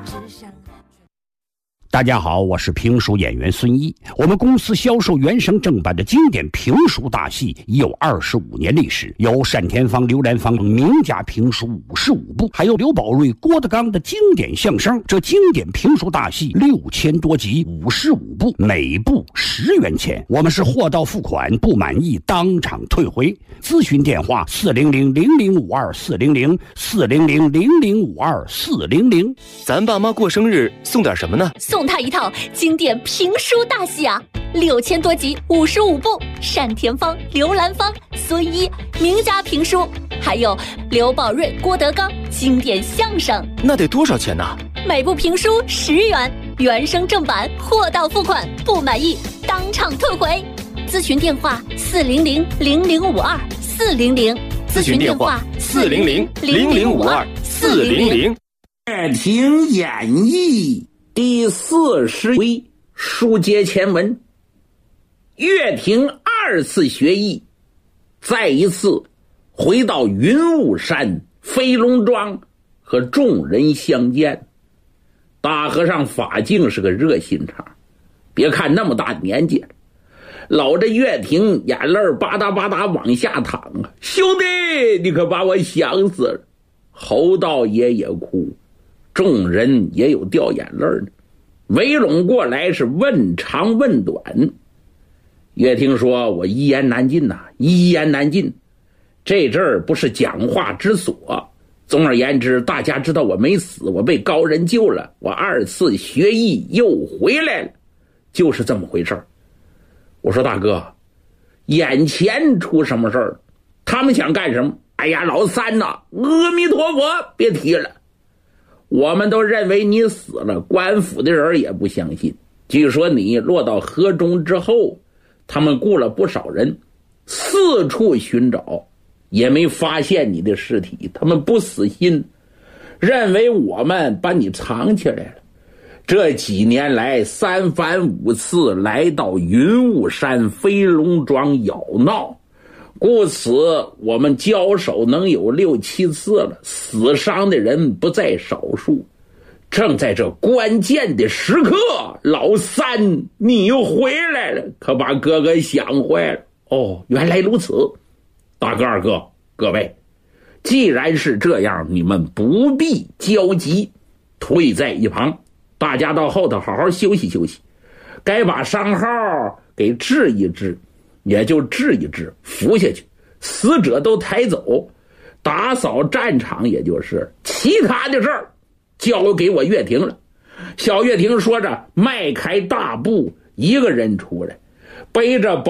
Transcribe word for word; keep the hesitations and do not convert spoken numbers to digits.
大家好，我是评书演员孙一。我们公司销售原声正版的经典评书大戏已有二十五年历史，有单田芳、刘兰芳等名家评书五十五部，还有刘宝瑞、郭德纲的经典相声。这经典评书大戏六千多集，五十五部，每部十元钱。我们是货到付款，不满意当场退回。咨询电话：四零零零零五二四零零四零零零零五二四零零。 咱爸妈过生日送点什么呢？ 送他一套经典评书大戏啊，六千多集，五十五部，单田芳、刘兰芳、孙一名家评书，还有刘宝瑞、郭德纲经典相声。 那得多少钱呢？ 每部评书十元，原声正版，货到付款，不满意当场退回。咨询电话：四零零零零五二四零零。 咨询电话：四零零零零五二四零零。 乐亭演义第四十回，书接前文。乐亭二次学艺，再一次回到云雾山飞龙庄和众人相见。大和尚法净是个热心肠，别看那么大年纪了，老这乐亭眼泪吧嗒吧嗒往下淌啊！兄弟，你可把我想死了！侯道爷也哭，众人也有掉眼泪的，围拢过来是问长问短。乐亭说：“我一言难尽呐、啊，一言难尽。这阵儿不是讲话之所。总而言之，大家知道我没死，我被高人救了，我二次学艺又回来了，就是这么回事儿。”我说：“大哥，眼前出什么事儿？他们想干什么？哎呀，老三呐，阿弥陀佛，别提了。我们都认为你死了，官府的人也不相信。据说你落到河中之后，他们雇了不少人，四处寻找，也没发现你的尸体。他们不死心，认为我们把你藏起来了。这几年来三番五次来到云雾山飞龙庄咬闹，故此我们交手能有六七次了，死伤的人不在少数。正在这关键的时刻，老三你又回来了，可把哥哥想坏了。哦，原来如此。大哥二哥，各位，既然是这样，你们不必焦急，退在一旁，大家到后头好好休息休息，该把伤号给治一治也就治一治，扶下去，死者都抬走，打扫战场，也就是其他的事儿交给我乐亭了。小乐亭说着迈开大步，一个人出来，背着